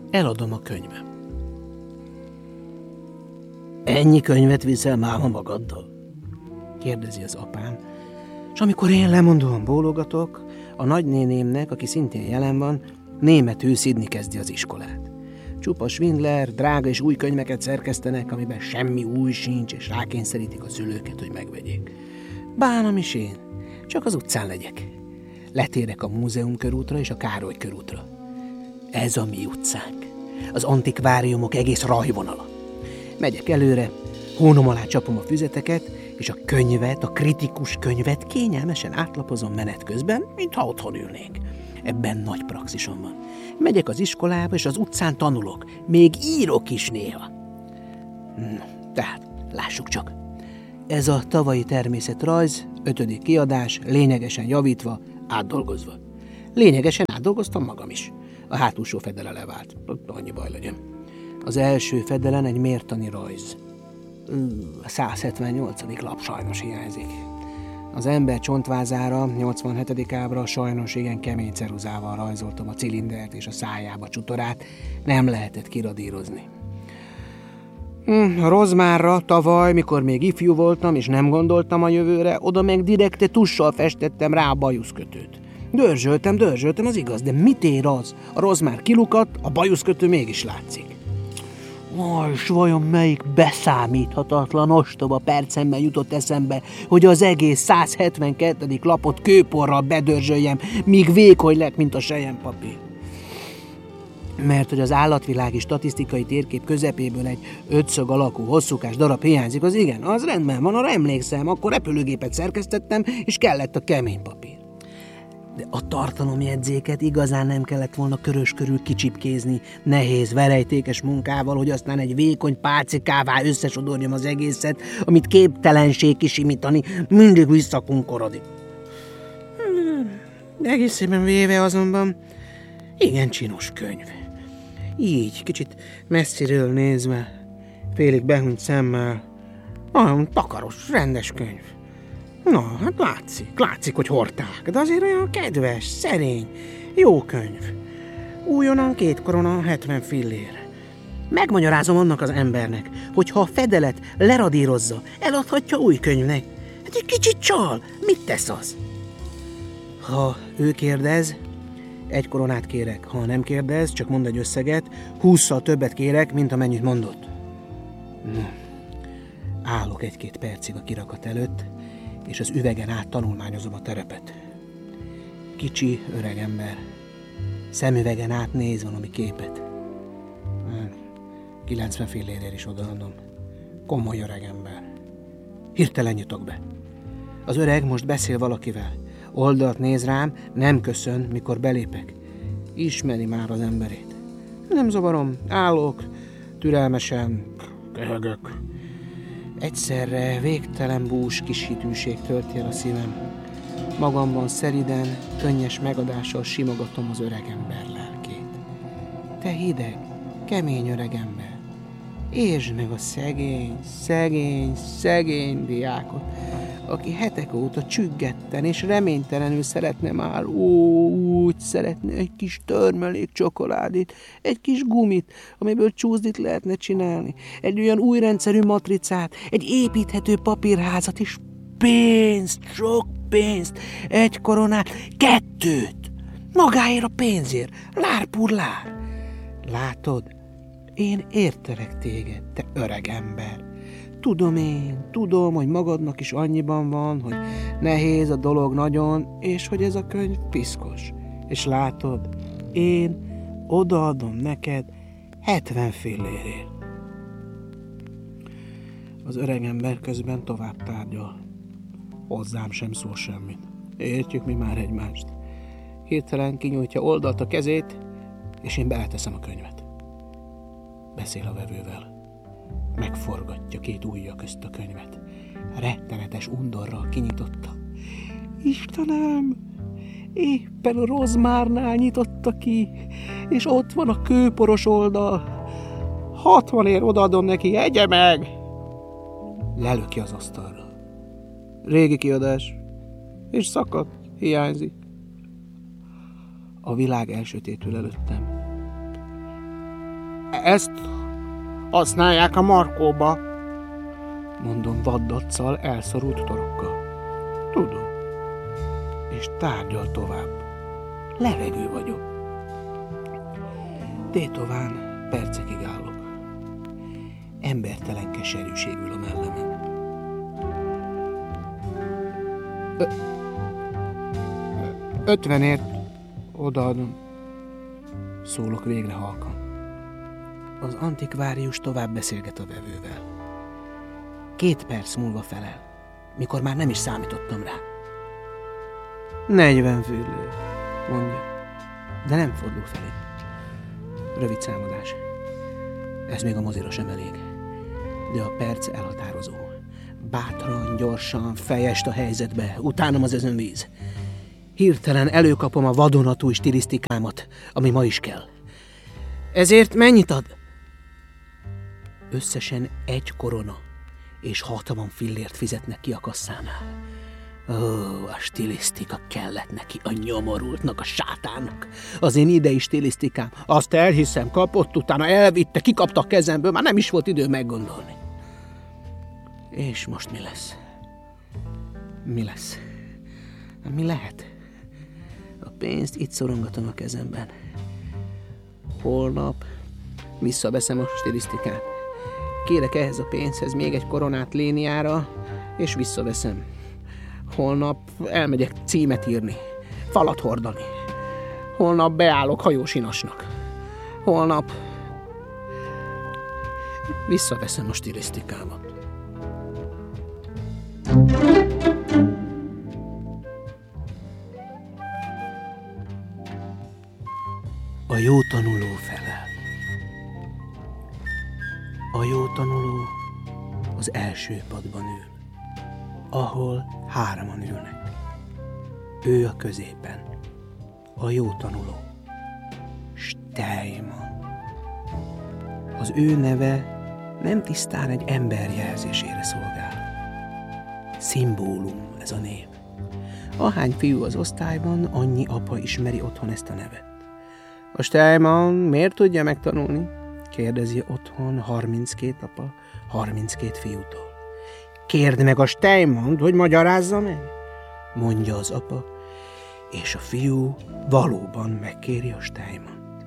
Eladom a könyvem. Ennyi könyvet viszel máma magaddal? Kérdezi az apám, és amikor én lemondóan bólogatok, a nagynénémnek, aki szintén jelen van, németül szidni kezdi az iskolát. Csupa svindler, drága és új könyveket szerkesztenek, amiben semmi új sincs, és rákényszerítik a szülőket, hogy megvegyék. Bánom is én, csak az utcán legyek. Letérek a Múzeum körútra és a Károly körútra. Ez a mi utcánk. Az antikváriumok egész rajvonala. Megyek előre, hónom alá csapom a füzeteket, és a könyvet, a kritikus könyvet kényelmesen átlapozom menet közben, mintha otthon ülnék. Ebben nagy praxisom van. Megyek az iskolába, és az utcán tanulok. Még írok is néha. Tehát, lássuk csak. Ez a tavalyi természetrajz, 5. kiadás, lényegesen javítva, átdolgozva. Lényegesen átdolgoztam magam is. A hátulsó fedele levált. Annyi baj legyen. Az első fedelen egy mértani rajz. A 178. lap sajnos hiányzik. Az ember csontvázára, 87. ábra sajnos igen kemény ceruzával rajzoltam a cilindert és a szájába csutorát, nem lehetett kiradírozni. A Rozmárra tavaly, mikor még ifjú voltam és nem gondoltam a jövőre, oda meg direkte tussal festettem rá a bajuszkötőt. Dörzsöltem, az igaz, de mit ér az? A Rozmár kilukadt, a bajuszkötő mégis látszik. És vajon melyik beszámíthatatlan ostoba percemben jutott eszembe, hogy az egész 172. lapot kőporral bedörzsöljem, míg vékony lett, mint a selyempapír. Mert hogy az állatvilági statisztikai térkép közepéből egy 5 szög alakú hosszúkás darab hiányzik, az igen, az rendben van, arra emlékszem, akkor repülőgépet szerkesztettem, és kellett a kemény papír. De a tartalomjegyzéket igazán nem kellett volna körös körül kicsipkézni, nehéz, verejtékes munkával, hogy aztán egy vékony pálcikává összesodorjam az egészet, amit képtelenség kisimítani, mindig visszakunkorodik. Egészében véve azonban igen csinos könyv. Így, kicsit messziről nézve, félig behunyt szemmel, olyan takaros, rendes könyv. Na, hát látszik, hogy hordták, de azért olyan kedves, szerény, jó könyv. Újonnan 2 korona 70 fillér. Megmagyarázom annak az embernek, hogy ha a fedelet leradírozza, eladhatja új könyvnek. Hát egy kicsit csal, mit tesz az? Ha ő kérdez, 1 koronát kérek, ha nem kérdez, csak mond egy összeget, 20-szal többet kérek, mint amennyit mondott. Állok 1-2 percig a kirakat előtt, és az üvegen át tanulmányozom a terepet. Kicsi, öreg ember. Szemüvegen át néz valami képet. 90 fillérért is odaadom. Komoly öreg ember. Hirtelen nyitok be. Az öreg most beszél valakivel. Oldalt néz rám, nem köszön, mikor belépek. Ismeri már az emberét. Nem zavarom, állok, türelmesen, köhögök. Egyszerre végtelen bús kis hitűség tölti el a szívem. Magamban szeriden, könnyes megadással simogatom az öregember lelkét. Te hideg, kemény öregember, értsd meg a szegény diákot, aki hetek óta csüggetten és reménytelenül szeretne már, úgy szeretne egy kis törmelék csokoládét, egy kis gumit, amiből csúzdit lehetne csinálni, egy olyan új rendszerű matricát, egy építhető papírházat, és pénzt, sok pénzt, 1 koronát, 2, magáért a pénzért, lár. Látod, én értelek téged, te öreg ember. Tudom, hogy magadnak is annyiban van, hogy nehéz a dolog nagyon, és hogy ez a könyv piszkos. És látod, én odaadom neked 70 fillérért. Az öreg ember közben tovább tárgyal. Hozzám sem szól semmit. Értjük mi már egymást. Hirtelen kinyújtja oldalt a kezét, és én beleteszem a könyvet. Beszél a vevővel. Megforgatja 2 ujja közt a könyvet. Rettenetes undorral kinyitotta. Istenem, éppen a Rozmárnál nyitotta ki, és ott van a kőporos oldal. 60-ért odaadom neki, egye meg! Lelöki az asztalra. Régi kiadás, és szakadt, hiányzik. A világ elsötétül előttem. Ezt használják a Markóba, mondom vaddaccal, elszorult torokkal. Tudom. És tárgyal tovább. Levegő vagyok. Tétován percekig állok. Embertelen keserűség ül a mellemen. 50-ért odaadom. Szólok végre halkan. Az antikvárius tovább beszélget a vevővel. 2 perc múlva felel, mikor már nem is számítottam rá. 40 fillért, mondja, de nem fordul felé. Rövid számadás. Ez még a mozira sem elég. De a perc elhatározó. Bátran, gyorsan, fejest a helyzetbe, utánam az özönvíz. Hirtelen előkapom a vadonatúj stilisztikámat, ami ma is kell. Ezért mennyit ad? Összesen 1 korona, és 60 fillért fizetnek ki a kasszánál. Ó, a stilisztika kellett neki, a nyomorultnak, a sátának. Az én idei stilisztikám. Azt elhiszem, kapott, utána elvitte, kikapta a kezemből, már nem is volt idő meggondolni. És most mi lesz? Mi lesz? Mi lehet? A pénzt itt szorongatom a kezemben. Holnap visszaveszem a stilisztikát. Kérek ehhez a pénzhez még 1 koronát Léniára, és visszaveszem. Holnap elmegyek címet írni, falat hordani. Holnap beállok hajósinasnak. Holnap visszaveszem a stilisztikámat. A jó tanuló felel. A jó tanuló az első padban ül, ahol 3-an ülnek. Ő a középen, a jó tanuló, Steinmann. Az ő neve nem tisztán egy ember jelzésére szolgál. Szimbólum ez a név. Ahány fiú az osztályban, annyi apa ismeri otthon ezt a nevet. A Steinmann miért tudja megtanulni? Kérdezi otthon 32 apa, 32 fiútól. Kérd meg a Steinmannt, hogy magyarázza meg, mondja az apa, és a fiú valóban megkéri a Steinmannt.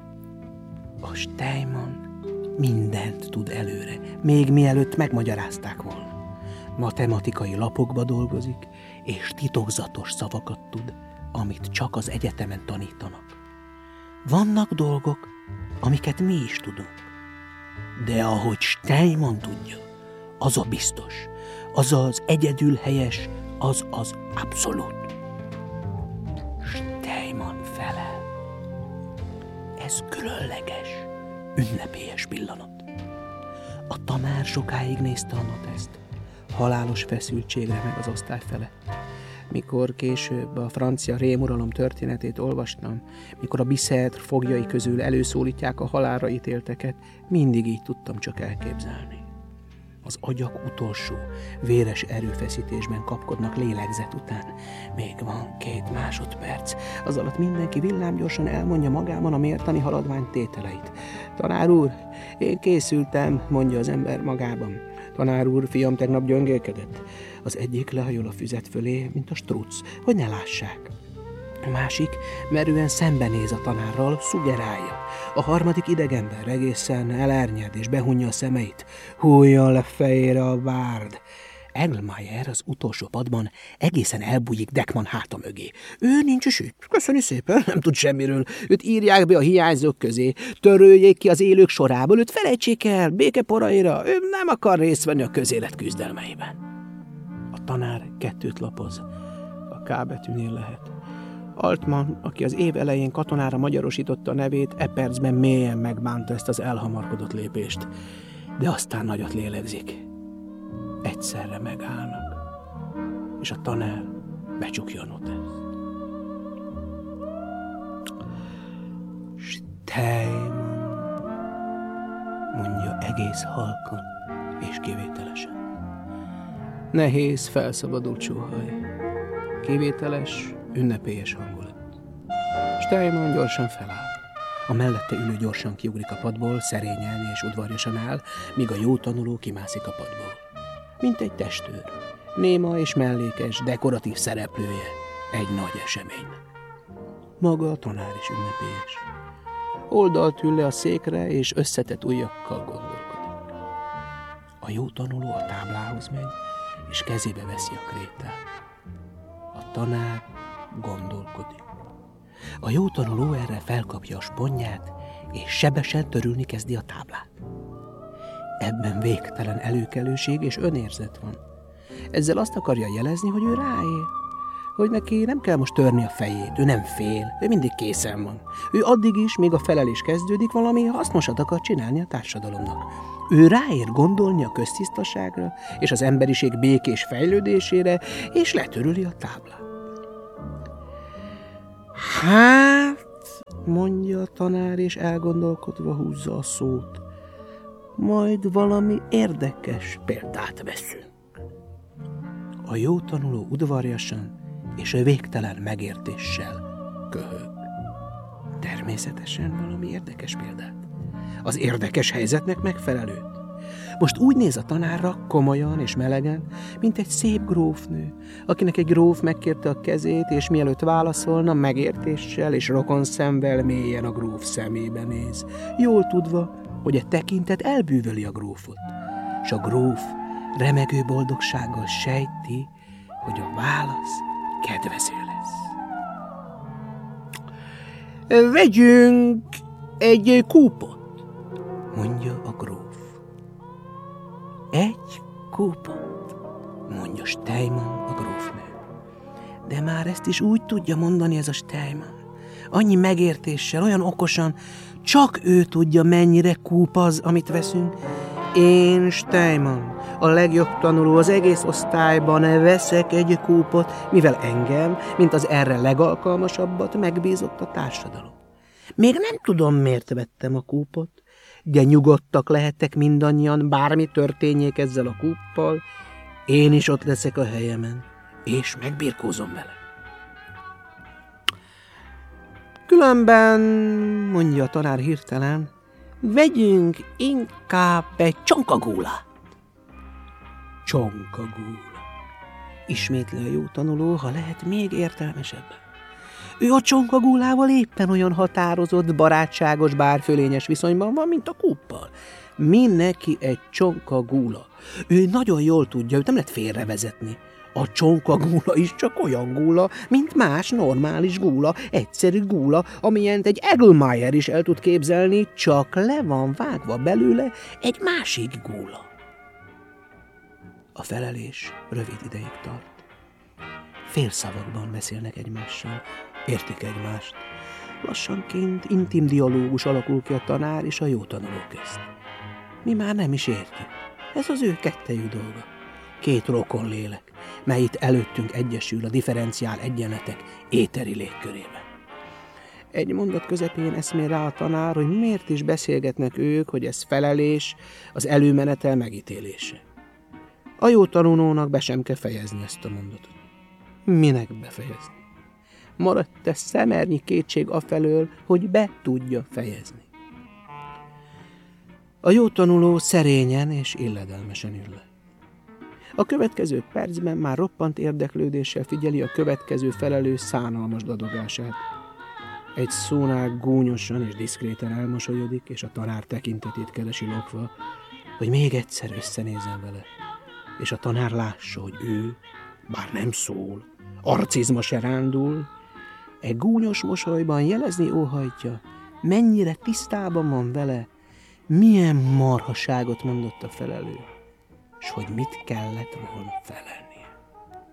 A Steinmann mindent tud előre, még mielőtt megmagyarázták volna. Matematikai lapokba dolgozik, és titokzatos szavakat tud, amit csak az egyetemen tanítanak. Vannak dolgok, amiket mi is tudunk. De ahogy Steinmann tudja, az a biztos, az az egyedül helyes, az az abszolút. Steinmann felel. Ez különleges, ünnepélyes pillanat. A tanár sokáig nézte a noteszt, halálos feszültségre meg az osztály felett. Mikor később a francia rémuralom történetét olvastam, mikor a Bicêtre foglyai közül előszólítják a halálra ítélteket, mindig így tudtam csak elképzelni. Az agyak utolsó, véres erőfeszítésben kapkodnak lélegzet után. Még van 2 másodperc. Az alatt mindenki villámgyorsan elmondja magában a mértani haladvány tételeit. Tanár úr, én készültem, mondja az ember magában. Tanár úr, fiam tegnap gyöngélkedett. Az egyik lehajol a füzet fölé, mint a struc, hogy ne lássák. A másik merően szembenéz a tanárral, szuggerálja. A harmadik idegenben egészen elernyed és behunja a szemeit. Hújjon le fejére a bárd. Engelmeyer az utolsó padban egészen elbújik Deckmann háta mögé. Ő nincs is itt. Köszöni szépen, nem tud semmiről. Őt írják be a hiányzók közé. Töröljék ki az élők sorából, őt felejtsék el, békeporaira. Ő nem akar részt venni a közélet küzdelmeiben. A tanár 2 lapoz. A K betűnél lehet. Altmann, aki az év elején katonára magyarosította a nevét, percben mélyen megbánta ezt az elhamarkodott lépést. De aztán nagyot lélegzik. Egyszerre megállnak, és a tanár becsukja a noteszt. Steinmann, mondja egész halkan és kivételesen. Nehéz, felszabadult sóhaj. Kivételes, ünnepélyes hangulat. Steinmann gyorsan feláll. A mellette ülő gyorsan kiugrik a padból, szerényen és udvarjosan áll, míg a jó tanuló kimászik a padból. Mint egy testőr, néma és mellékes, dekoratív szereplője egy nagy eseménynek. Maga a tanár is ünnepélyes. Oldalt ül le a székre, és összetett ujjakkal gondolkodik. A jó tanuló a táblához megy, és kezébe veszi a krétát. A tanár gondolkodik. A jó tanuló erre felkapja a spondját, és sebesen törülni kezdi a táblát. Ebben végtelen előkelőség és önérzet van. Ezzel azt akarja jelezni, hogy ő ráér, hogy neki nem kell most törni a fejét, ő nem fél, ő mindig készen van. Ő addig is, míg a felelés kezdődik, valami hasznosat akar csinálni a társadalomnak. Ő ráér gondolni a köztisztaságra és az emberiség békés fejlődésére, és letörüli a táblát. Hát, mondja a tanár, és elgondolkodva húzza a szót, majd valami érdekes példát veszünk. A jó tanuló udvarjasan és a végtelen megértéssel köhög. Természetesen valami érdekes példát. Az érdekes helyzetnek megfelelőt. Most úgy néz a tanárra, komolyan és melegen, mint egy szép grófnő, akinek egy gróf megkérte a kezét, és mielőtt válaszolna, megértéssel és rokonszemvel mélyen a gróf szemébe néz, jól tudva, hogy a tekintet elbűvöli a grófot, és a gróf remegő boldogsággal sejti, hogy a válasz kedvező lesz. Vegyünk egy kúpot, mondja a gróf. Egy kúpot, mondja Steinmann a grófnő. De már ezt is úgy tudja mondani ez a Steinmann. Annyi megértéssel, olyan okosan, csak ő tudja, mennyire kúp az, amit veszünk. Én, Steinmann, a legjobb tanuló az egész osztályban veszek egy kúpot, mivel engem, mint az erre legalkalmasabbat megbízott a társadalom. Még nem tudom, miért vettem a kúpot, de nyugodtak lehettek mindannyian, bármi történjék ezzel a kúppal, én is ott leszek a helyemen, és megbirkózom vele. Különben, mondja a tanár hirtelen, vegyünk inkább egy csonkagúlát. Csonkagúla. Ismétli a jó tanuló, ha lehet még értelmesebben. Ő a csonkagúlával éppen olyan határozott, barátságos, bárfölényes viszonyban van, mint a kúppal. Mi neki egy csonkagúla? Ő nagyon jól tudja, őt nem lehet félrevezetni. A csonkagúla is csak olyan gúla, mint más normális gúla, egyszerű gúla, amilyent egy Egelmeyer is el tud képzelni, csak le van vágva belőle egy másik gúla. A felelés rövid ideig tart. Félszavakban beszélnek egymással, értik egymást. Lassanként intim dialógus alakul ki a tanár és a jó tanuló közt. Mi már nem is értjük. Ez az ő kettejű dolga. Két rokon lélek, mely itt előttünk egyesül a differenciál egyenletek éteri légkörében. Egy mondat közepén eszmél rá a tanár, hogy miért is beszélgetnek ők, hogy ez felelés, az előmenetel megítélése. A jó tanulónak be sem kell fejezni ezt a mondatot. Minek befejezni? Maradt-e szemernyi kétség afelől, hogy be tudja fejezni. A jó tanuló szerényen és illedelmesen ül le. A következő percben már roppant érdeklődéssel figyeli a következő felelő szánalmas dadogását. Egy szónál gúnyosan és diszkréten elmosolyodik, és a tanár tekintetét keresi lopva, hogy még egyszer összenézzen vele, és a tanár lássa, hogy ő, bár nem szól, arcizma se rándul, egy gúnyos mosolyban jelezni óhajtja, mennyire tisztában van vele, milyen marhaságot mondott a felelő, s hogy mit kellett volna felelni.